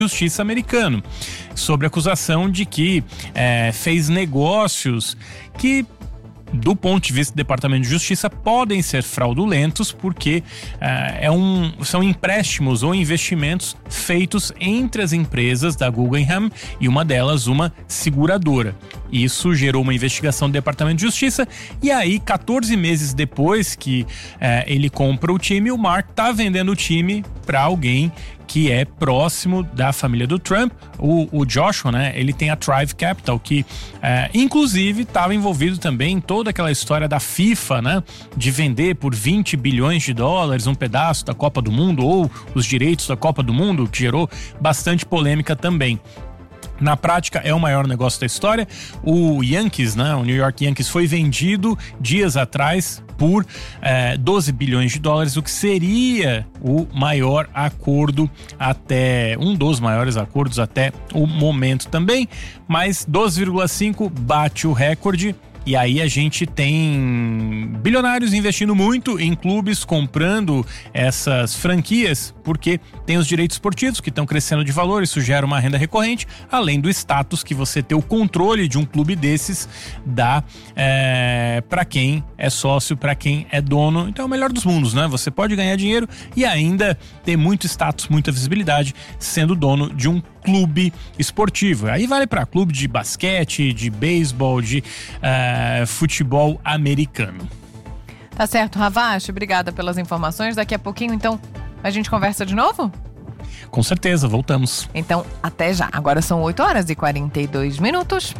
Justiça americano, sobre a acusação de que fez negócios que, do ponto de vista do Departamento de Justiça, podem ser fraudulentos porque são empréstimos ou investimentos feitos entre as empresas da Guggenheim e uma delas uma seguradora. Isso gerou uma investigação do Departamento de Justiça e aí, 14 meses depois que ele compra o time, o Mark tá vendendo o time para alguém que é próximo da família do Trump. O Joshua, né, ele tem a Thrive Capital, que inclusive estava envolvido também em toda aquela história da FIFA, né, de vender por 20 bilhões de dólares um pedaço da Copa do Mundo ou os direitos da Copa do Mundo, que gerou bastante polêmica também. Na prática, é o maior negócio da história. O Yankees, né, o New York Yankees, foi vendido dias atrás por 12 bilhões de dólares, o que seria o maior acordo um dos maiores acordos até o momento também, mas 12,5 bate o recorde. E aí a gente tem bilionários investindo muito em clubes, comprando essas franquias, porque tem os direitos esportivos que estão crescendo de valor, isso gera uma renda recorrente, além do status que você ter o controle de um clube desses dá para quem é sócio, para quem é dono. Então é o melhor dos mundos, né? Você pode ganhar dinheiro e ainda ter muito status, muita visibilidade, sendo dono de um clube esportivo. Aí vale para clube de basquete, de beisebol, de futebol americano. Tá certo, Ravache, obrigada pelas informações. Daqui a pouquinho, então, a gente conversa de novo? Com certeza, voltamos. Então, até já. Agora são 8h42.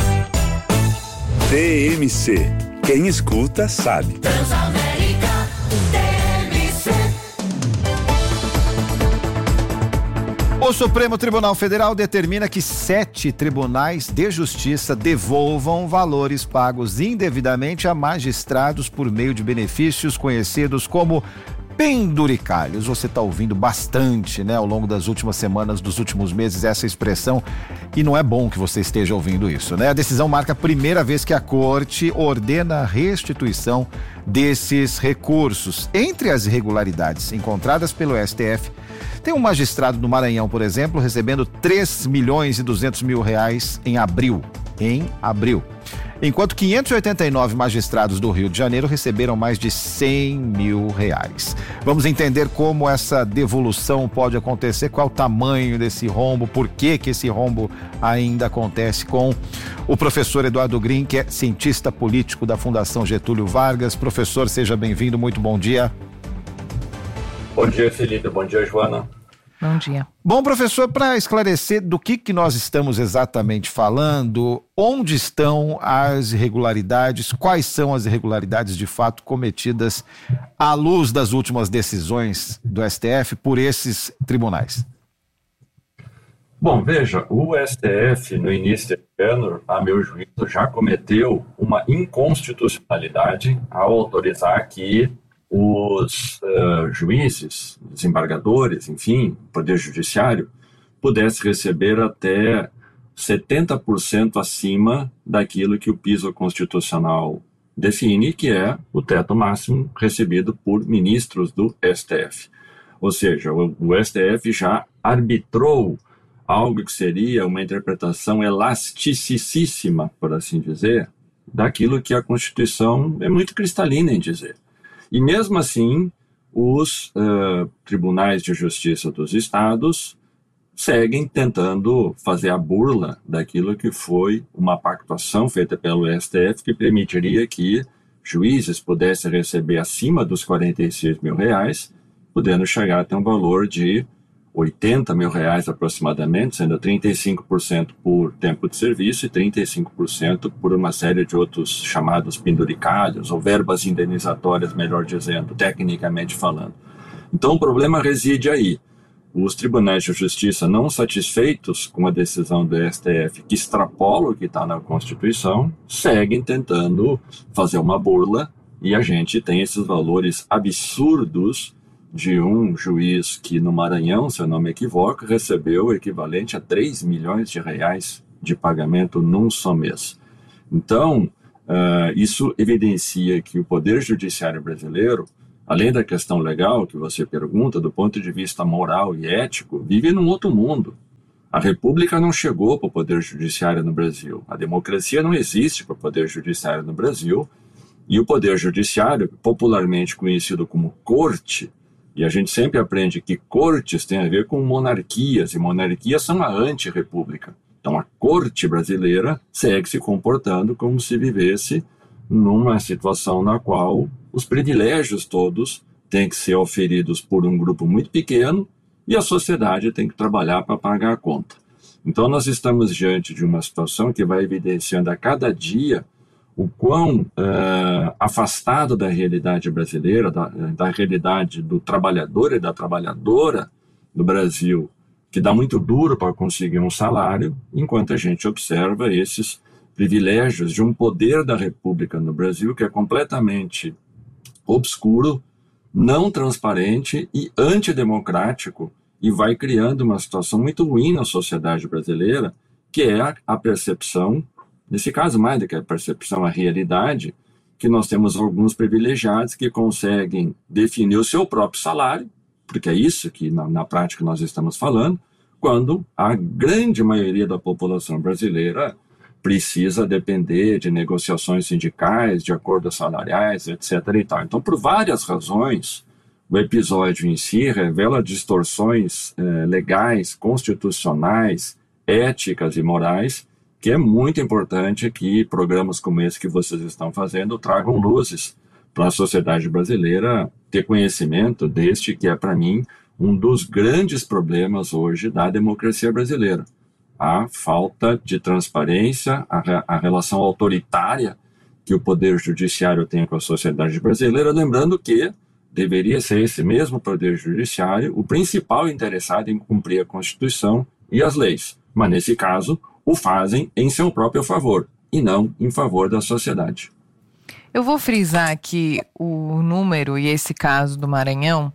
TMC. Quem escuta sabe. Transamérica TMC. O Supremo Tribunal Federal determina que 7 tribunais de justiça devolvam valores pagos indevidamente a magistrados por meio de benefícios conhecidos como penduricalhos. Você está ouvindo bastante, né, ao longo das últimas semanas, dos últimos meses, essa expressão, e não é bom que você esteja ouvindo isso, né? A decisão marca a primeira vez que a Corte ordena a restituição desses recursos. Entre as irregularidades encontradas pelo STF, tem um magistrado do Maranhão, por exemplo, recebendo 3.200.000 reais em abril. Enquanto 589 magistrados do Rio de Janeiro receberam mais de 100 mil reais. Vamos entender como essa devolução pode acontecer, qual o tamanho desse rombo, por que esse rombo ainda acontece, com o professor Eduardo Green, que é cientista político da Fundação Getúlio Vargas. Professor, seja bem-vindo, muito bom dia. Bom dia, Felipe. Bom dia, Joana. Bom dia. Bom, professor, para esclarecer do que nós estamos exatamente falando, onde estão as irregularidades, quais são as irregularidades de fato cometidas à luz das últimas decisões do STF por esses tribunais? Bom, veja, o STF, no início deste ano, a meu juízo, já cometeu uma inconstitucionalidade ao autorizar que os juízes, desembargadores, enfim, Poder Judiciário, pudesse receber até 70% acima daquilo que o piso constitucional define, que é o teto máximo recebido por ministros do STF. Ou seja, o STF já arbitrou algo que seria uma interpretação elasticíssima, por assim dizer, daquilo que a Constituição é muito cristalina em dizer. E mesmo assim, os tribunais de justiça dos estados seguem tentando fazer a burla daquilo que foi uma pactuação feita pelo STF que permitiria que juízes pudessem receber acima dos 46 mil reais, podendo chegar até um valor de 80 mil reais aproximadamente, sendo 35% por tempo de serviço e 35% por uma série de outros chamados penduricalhos, ou verbas indenizatórias, melhor dizendo, tecnicamente falando. Então o problema reside aí. Os tribunais de justiça, não satisfeitos com a decisão do STF, que extrapola o que está na Constituição, seguem tentando fazer uma burla, e a gente tem esses valores absurdos de um juiz que no Maranhão, se eu não me equivoco, recebeu o equivalente a 3 milhões de reais de pagamento num só mês. Então, isso evidencia que o Poder Judiciário brasileiro, além da questão legal que você pergunta, do ponto de vista moral e ético, vive num outro mundo. A república não chegou para o poder judiciário no Brasil. A democracia não existe para o poder judiciário no Brasil. E o poder judiciário, popularmente conhecido como corte, e a gente sempre aprende que cortes têm a ver com monarquias, e monarquias são a anti-república. Então a corte brasileira segue se comportando como se vivesse numa situação na qual os privilégios todos têm que ser oferidos por um grupo muito pequeno e a sociedade tem que trabalhar para pagar a conta. Então nós estamos diante de uma situação que vai evidenciando a cada dia o quão afastado da realidade brasileira, da realidade do trabalhador e da trabalhadora do Brasil, que dá muito duro para conseguir um salário, enquanto a gente observa esses privilégios de um poder da República no Brasil que é completamente obscuro, não transparente e antidemocrático, e vai criando uma situação muito ruim na sociedade brasileira, que é a percepção, nesse caso mais do que a percepção, a realidade, que nós temos alguns privilegiados que conseguem definir o seu próprio salário, porque é isso que na prática nós estamos falando, quando a grande maioria da população brasileira precisa depender de negociações sindicais, de acordos salariais, etc. e tal. Então, por várias razões, o episódio em si revela distorções legais, constitucionais, éticas e morais, que é muito importante que programas como esse que vocês estão fazendo tragam luzes para a sociedade brasileira ter conhecimento deste que é, para mim, um dos grandes problemas hoje da democracia brasileira. A falta de transparência, a relação autoritária que o Poder Judiciário tem com a sociedade brasileira, lembrando que deveria ser esse mesmo Poder Judiciário o principal interessado em cumprir a Constituição e as leis, mas nesse caso o fazem em seu próprio favor e não em favor da sociedade. Eu vou frisar aqui o número e esse caso do Maranhão,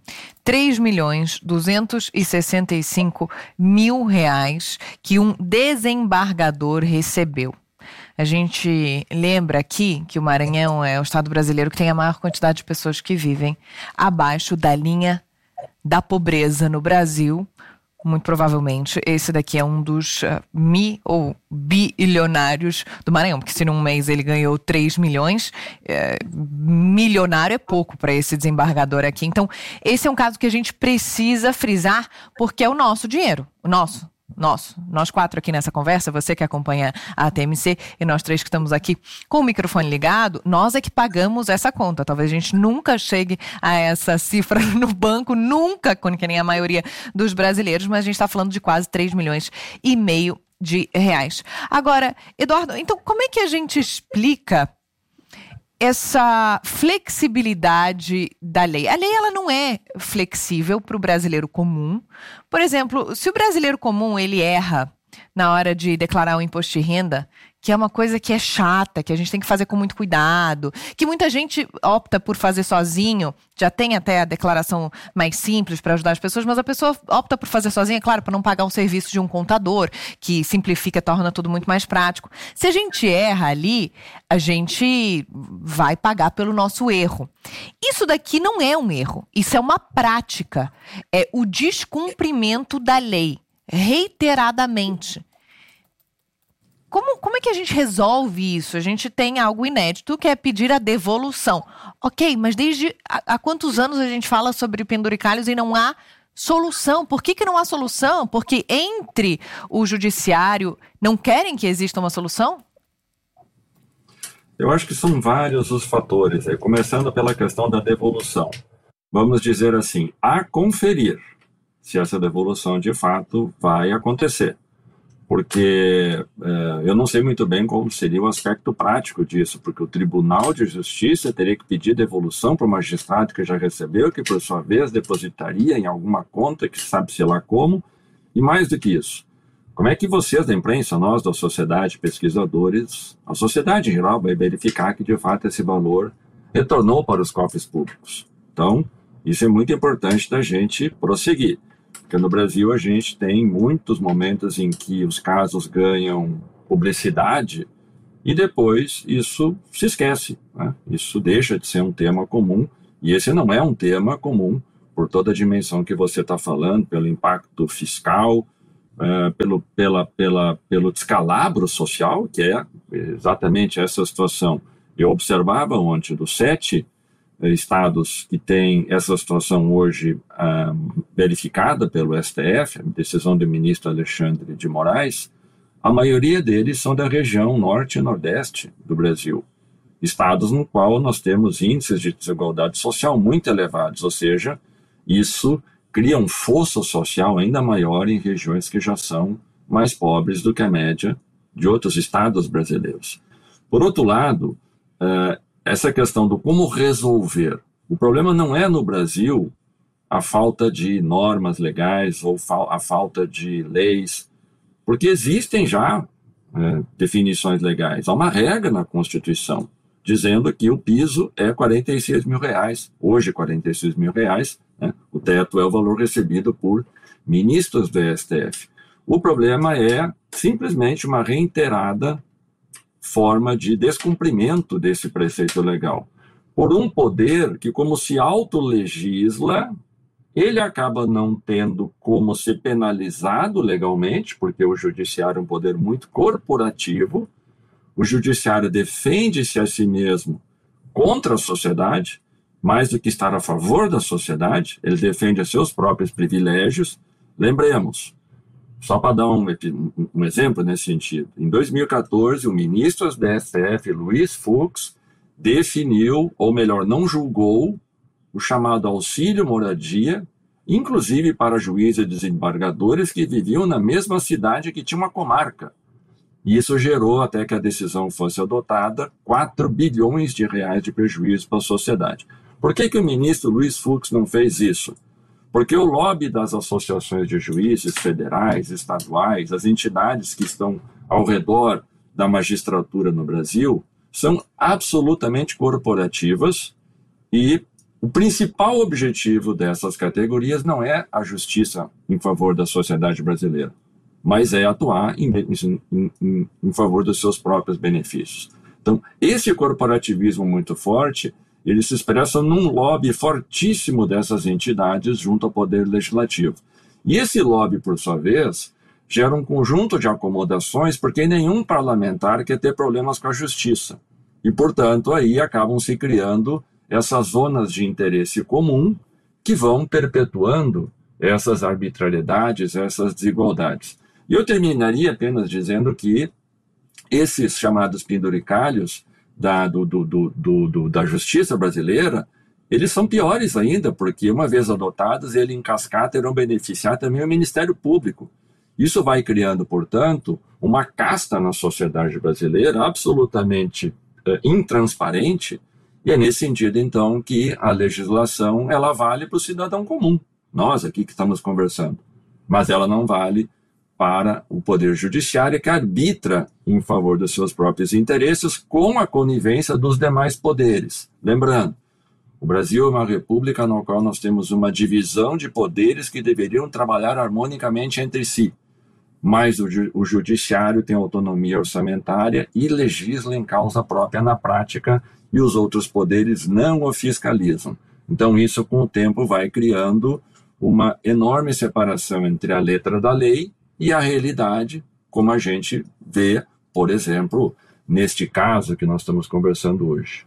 R$3.265.000 que um desembargador recebeu. A gente lembra aqui que o Maranhão é o estado brasileiro que tem a maior quantidade de pessoas que vivem abaixo da linha da pobreza no Brasil. Muito provavelmente esse daqui é um dos ou bilionários do Maranhão, porque se num mês ele ganhou 3 milhões, milionário é pouco para esse desembargador aqui. Então esse é um caso que a gente precisa frisar, porque é o nosso dinheiro, nós quatro aqui nessa conversa, você que acompanha a TMC e nós três que estamos aqui com o microfone ligado, nós é que pagamos essa conta. Talvez a gente nunca chegue a essa cifra no banco, nunca, que nem a maioria dos brasileiros, mas a gente está falando de quase 3,5 milhões de reais. Agora, Eduardo, então como é que a gente explica essa flexibilidade da lei? A lei ela não é flexível para o brasileiro comum. Por exemplo, se o brasileiro comum ele erra na hora de declarar o imposto de renda, que é uma coisa que é chata, que a gente tem que fazer com muito cuidado, que muita gente opta por fazer sozinho, já tem até a declaração mais simples para ajudar as pessoas, mas a pessoa opta por fazer sozinha, claro, para não pagar um serviço de um contador, que simplifica, torna tudo muito mais prático. Se a gente erra ali, a gente vai pagar pelo nosso erro. Isso daqui não é um erro, isso é uma prática, é o descumprimento da lei, reiteradamente. Como é que a gente resolve isso? A gente tem algo inédito que é pedir a devolução. Ok, mas desde há quantos anos a gente fala sobre penduricalhos e não há solução? Por que não há solução? Porque entre o judiciário não querem que exista uma solução? Eu acho que são vários os fatores, começando pela questão da devolução. Vamos dizer assim, a conferir se essa devolução de fato vai acontecer. Porque eu não sei muito bem qual seria o aspecto prático disso, porque o Tribunal de Justiça teria que pedir devolução para o magistrado que já recebeu, que por sua vez depositaria em alguma conta, que sabe-se lá como, e mais do que isso. Como é que vocês da imprensa, nós da sociedade, pesquisadores, a sociedade em geral vai verificar que de fato esse valor retornou para os cofres públicos? Então, isso é muito importante da gente prosseguir. Porque no Brasil a gente tem muitos momentos em que os casos ganham publicidade e depois isso se esquece, né? Isso deixa de ser um tema comum, e esse não é um tema comum por toda a dimensão que você está falando, pelo impacto fiscal, pelo descalabro social, que é exatamente essa situação. Eu observava ontem dos 7 estados que têm essa situação hoje verificada pelo STF, a decisão do ministro Alexandre de Moraes, a maioria deles são da região norte e nordeste do Brasil. Estados no qual nós temos índices de desigualdade social muito elevados, ou seja, isso cria um fosso social ainda maior em regiões que já são mais pobres do que a média de outros estados brasileiros. Por outro lado, essa questão do como resolver, o problema não é no Brasil a falta de normas legais ou a falta de leis, porque existem já definições legais. Há uma regra na Constituição dizendo que o piso é R$46 mil, hoje R$46 mil, né? O teto é o valor recebido por ministros do STF. O problema é simplesmente uma reiterada forma de descumprimento desse preceito legal por um poder que, como se autolegisla, ele acaba não tendo como ser penalizado legalmente, porque o judiciário é um poder muito corporativo. O judiciário defende-se a si mesmo contra a sociedade, mais do que estar a favor da sociedade, ele defende os seus próprios privilégios. Lembremos, só para dar um exemplo nesse sentido, em 2014, o ministro da STF, Luiz Fux, definiu, ou melhor, não julgou, o chamado auxílio moradia, inclusive para juízes e desembargadores que viviam na mesma cidade que tinha uma comarca. E isso gerou, até que a decisão fosse adotada, R$4 bilhões de prejuízo para a sociedade. Por que o ministro Luiz Fux não fez isso? Porque o lobby das associações de juízes federais, estaduais, as entidades que estão ao redor da magistratura no Brasil, são absolutamente corporativas e o principal objetivo dessas categorias não é a justiça em favor da sociedade brasileira, mas é atuar em favor dos seus próprios benefícios. Então, esse corporativismo muito forte, ele se expressa num lobby fortíssimo dessas entidades junto ao Poder Legislativo. E esse lobby, por sua vez, gera um conjunto de acomodações, porque nenhum parlamentar quer ter problemas com a justiça. E, portanto, aí acabam se criando essas zonas de interesse comum que vão perpetuando essas arbitrariedades, essas desigualdades. E eu terminaria apenas dizendo que esses chamados penduricalhos da justiça brasileira, eles são piores ainda, porque uma vez adotados, ele em cascata irão beneficiar também o Ministério Público. Isso vai criando, portanto, uma casta na sociedade brasileira absolutamente intransparente, e é nesse sentido, então, que a legislação ela vale para o cidadão comum, nós aqui que estamos conversando, mas ela não vale para o Poder Judiciário, que arbitra em favor dos seus próprios interesses com a conivência dos demais poderes. Lembrando, o Brasil é uma república no qual nós temos uma divisão de poderes que deveriam trabalhar harmonicamente entre si, mas o Judiciário tem autonomia orçamentária e legisla em causa própria na prática, e os outros poderes não o fiscalizam. Então isso, com o tempo, vai criando uma enorme separação entre a letra da lei e a realidade, como a gente vê, por exemplo, neste caso que nós estamos conversando hoje.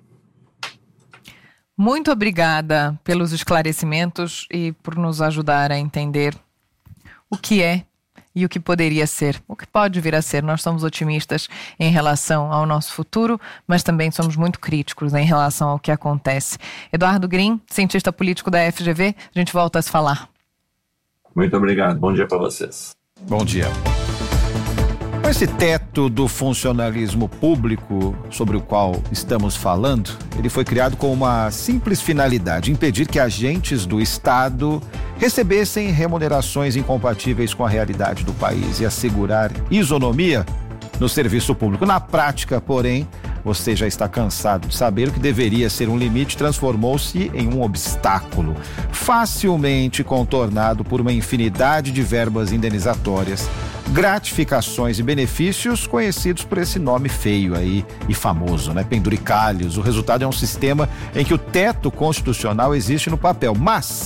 Muito obrigada pelos esclarecimentos e por nos ajudar a entender o que é e o que poderia ser, o que pode vir a ser. Nós somos otimistas em relação ao nosso futuro, mas também somos muito críticos em relação ao que acontece. Eduardo Green, cientista político da FGV, a gente volta a se falar. Muito obrigado, bom dia para vocês. Bom dia. Esse teto do funcionalismo público sobre o qual estamos falando, ele foi criado com uma simples finalidade: impedir que agentes do Estado recebessem remunerações incompatíveis com a realidade do país e assegurar isonomia no serviço público. Na prática, porém, você já está cansado de saber, o que deveria ser um limite transformou-se em um obstáculo, facilmente contornado por uma infinidade de verbas indenizatórias, gratificações e benefícios conhecidos por esse nome feio aí e famoso, né? Penduricalhos. O resultado é um sistema em que o teto constitucional existe no papel, mas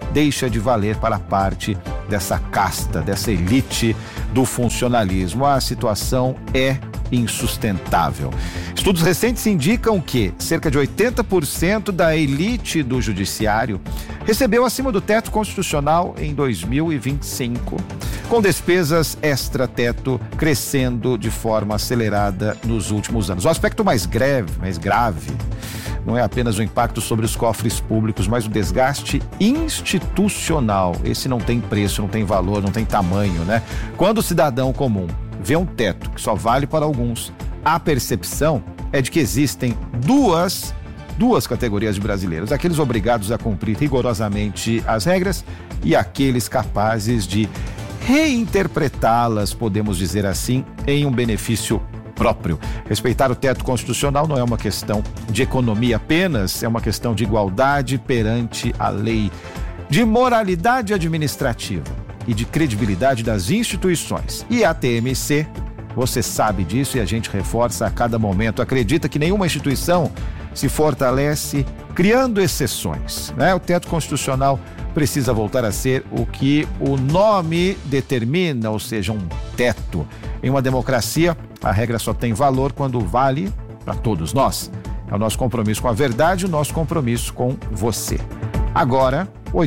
deixa de valer para parte dessa casta, dessa elite do funcionalismo. A situação é insustentável. Estudos recentes indicam que cerca de 80% da elite do judiciário recebeu acima do teto constitucional em 2025, com despesas extra-teto crescendo de forma acelerada nos últimos anos. O aspecto mais grave não é apenas o impacto sobre os cofres públicos, mas o desgaste institucional. Esse não tem preço, não tem valor, não tem tamanho, né? Quando o cidadão comum vê um teto que só vale para alguns, a percepção é de que existem duas categorias de brasileiros: aqueles obrigados a cumprir rigorosamente as regras e aqueles capazes de reinterpretá-las, podemos dizer assim, em um benefício próprio. Respeitar o teto constitucional não é uma questão de economia apenas, é uma questão de igualdade perante a lei, de moralidade administrativa e de credibilidade das instituições. E a TMC, você sabe disso e a gente reforça a cada momento, acredita que nenhuma instituição se fortalece criando exceções, né? O teto constitucional precisa voltar a ser o que o nome determina, ou seja, um teto. Em uma democracia, a regra só tem valor quando vale para todos nós. É o nosso compromisso com a verdade, o nosso compromisso com você. Agora,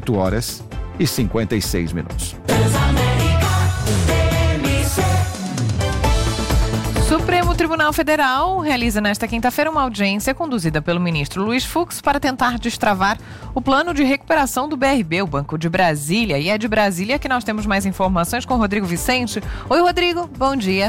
8h56. Supremo Tribunal Federal realiza nesta quinta-feira uma audiência conduzida pelo ministro Luiz Fux para tentar destravar o plano de recuperação do BRB, o Banco de Brasília. E é de Brasília que nós temos mais informações com Rodrigo Vicente. Oi, Rodrigo, bom dia.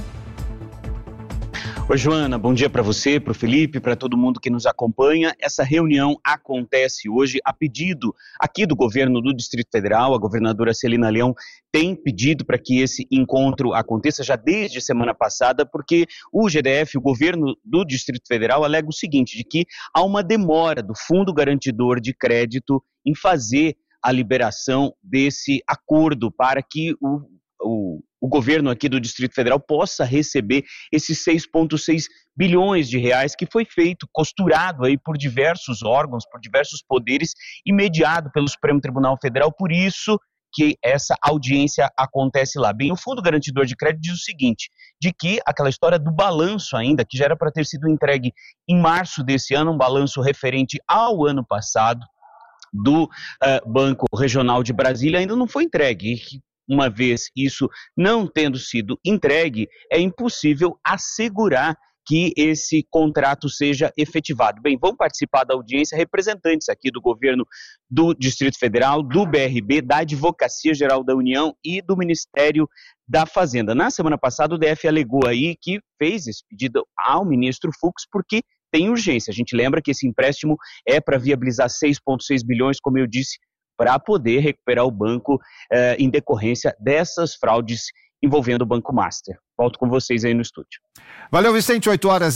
Oi, Joana, bom dia para você, para o Felipe, para todo mundo que nos acompanha. Essa reunião acontece hoje a pedido aqui do governo do Distrito Federal. A governadora Celina Leão tem pedido para que esse encontro aconteça já desde semana passada, porque o GDF, o governo do Distrito Federal, alega o seguinte, de que há uma demora do Fundo Garantidor de Crédito em fazer a liberação desse acordo para que o governo aqui do Distrito Federal possa receber esses 6,6 bilhões de reais que foi feito, costurado aí por diversos órgãos, por diversos poderes e mediado pelo Supremo Tribunal Federal. Por isso que essa audiência acontece lá. Bem, o Fundo Garantidor de Crédito diz o seguinte, de que aquela história do balanço ainda, que já era para ter sido entregue em março desse ano, um balanço referente ao ano passado do Banco Regional de Brasília, ainda não foi entregue. Uma vez isso não tendo sido entregue, é impossível assegurar que esse contrato seja efetivado. Bem, vão participar da audiência representantes aqui do governo do Distrito Federal, do BRB, da Advocacia Geral da União e do Ministério da Fazenda. Na semana passada, o DF alegou aí que fez esse pedido ao ministro Fux porque tem urgência. A gente lembra que esse empréstimo é para viabilizar 6,6 bilhões, como eu disse, para poder recuperar o banco em decorrência dessas fraudes envolvendo o Banco Master. Volto com vocês aí no estúdio. Valeu, Vicente,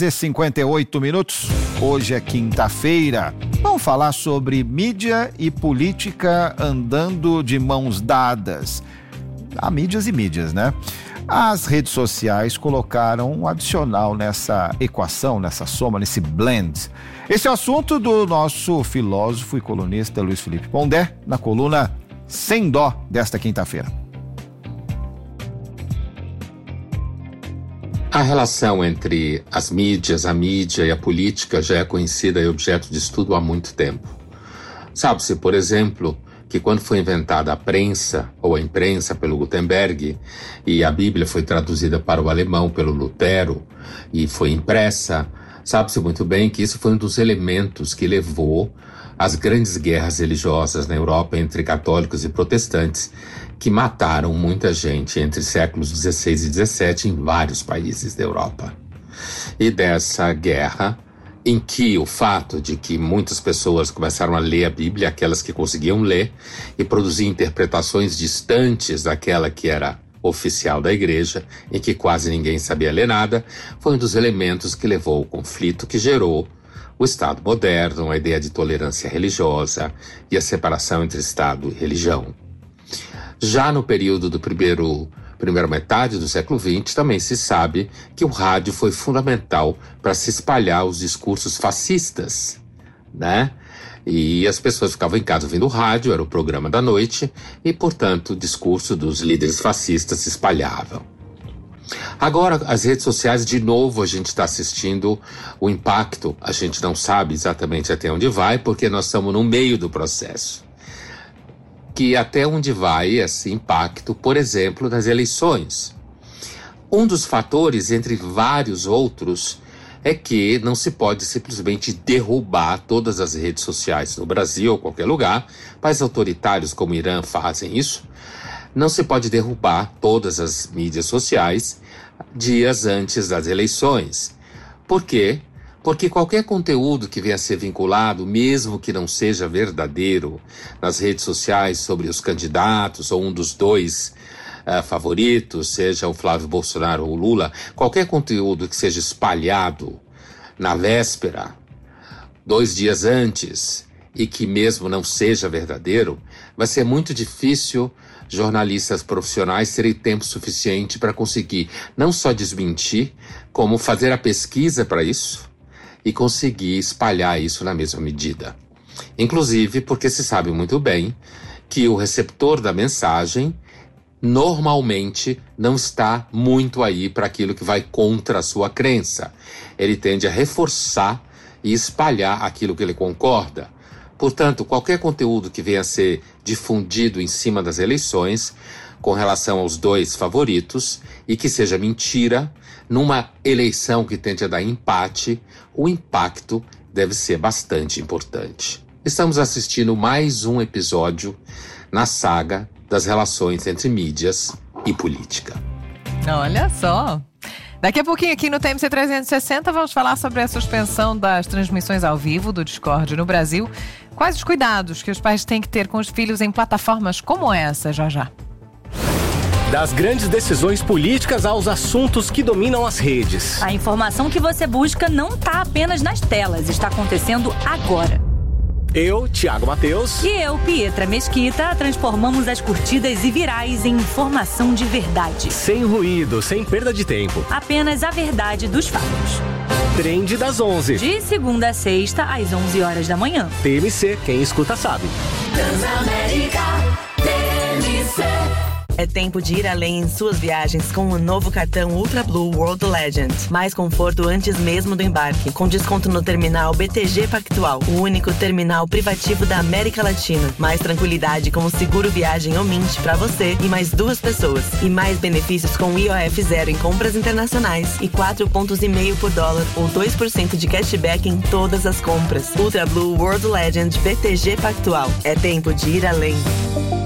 8h58. Hoje é quinta-feira. Vamos falar sobre mídia e política andando de mãos dadas. Há mídias e mídias, né? As redes sociais colocaram um adicional nessa equação, nessa soma, nesse blend. Esse é o assunto do nosso filósofo e colunista Luiz Felipe Pondé, na coluna Sem Dó desta quinta-feira. A relação entre as mídias, a mídia e a política já é conhecida e objeto de estudo há muito tempo. Sabe-se, por exemplo, que quando foi inventada a prensa, ou a imprensa pelo Gutenberg, e a Bíblia foi traduzida para o alemão pelo Lutero, e foi impressa, sabe-se muito bem que isso foi um dos elementos que levou às grandes guerras religiosas na Europa entre católicos e protestantes, que mataram muita gente entre séculos XVI e XVII em vários países da Europa. E dessa guerra, em que o fato de que muitas pessoas começaram a ler a Bíblia, aquelas que conseguiam ler, e produzir interpretações distantes daquela que era oficial da igreja, em que quase ninguém sabia ler nada, foi um dos elementos que levou ao conflito que gerou o Estado moderno, a ideia de tolerância religiosa e a separação entre Estado e religião. Já no período do primeira metade do século XX, também se sabe que o rádio foi fundamental para se espalhar os discursos fascistas, né? E as pessoas ficavam em casa ouvindo rádio, era o programa da noite, e, portanto, o discurso dos líderes fascistas se espalhava. Agora, as redes sociais, de novo, a gente está assistindo o impacto. A gente não sabe exatamente até onde vai, porque nós estamos no meio do processo. Que até onde vai esse impacto, por exemplo, das eleições. Um dos fatores, entre vários outros, é que não se pode simplesmente derrubar todas as redes sociais no Brasil ou qualquer lugar. Países autoritários como o Irã fazem isso. Não se pode derrubar todas as mídias sociais dias antes das eleições. Por quê? Porque qualquer conteúdo que venha a ser vinculado, mesmo que não seja verdadeiro, nas redes sociais sobre os candidatos ou um dos dois favoritos, seja o Flávio Bolsonaro ou o Lula, qualquer conteúdo que seja espalhado na véspera, 2 dias antes, e que mesmo não seja verdadeiro, vai ser muito difícil jornalistas profissionais terem tempo suficiente para conseguir não só desmentir, como fazer a pesquisa para isso e conseguir espalhar isso na mesma medida. Inclusive porque se sabe muito bem que o receptor da mensagem normalmente não está muito aí para aquilo que vai contra a sua crença. Ele tende a reforçar e espalhar aquilo que ele concorda. Portanto, qualquer conteúdo que venha a ser difundido em cima das eleições, com relação aos 2 favoritos, e que seja mentira, numa eleição que tende a dar empate, o impacto deve ser bastante importante. Estamos assistindo mais um episódio na saga das relações entre mídias e política. Olha só. Daqui a pouquinho aqui no TMC 360 vamos falar sobre a suspensão das transmissões ao vivo do Discord no Brasil. Quais os cuidados que os pais têm que ter com os filhos em plataformas como essa, já? Das grandes decisões políticas aos assuntos que dominam as redes. A informação que você busca não está apenas nas telas, está acontecendo agora. Eu, Thiago Mateus. E eu, Pietra Mesquita, transformamos as curtidas e virais em informação de verdade. Sem ruído, sem perda de tempo. Apenas a verdade dos fatos. Trend das 11. De segunda a sexta, às 11 horas da manhã. TMC, quem escuta sabe. Transamérica, TMC. É tempo de ir além em suas viagens com o novo cartão Ultra Blue World Legend. Mais conforto antes mesmo do embarque, com desconto no terminal BTG Pactual, o único terminal privativo da América Latina. Mais tranquilidade com o seguro viagem Omint para você e mais 2 pessoas. E mais benefícios com IOF 0 em compras internacionais e 4,5 pontos por dólar ou 2% de cashback em todas as compras. Ultra Blue World Legend BTG Pactual. É tempo de ir além.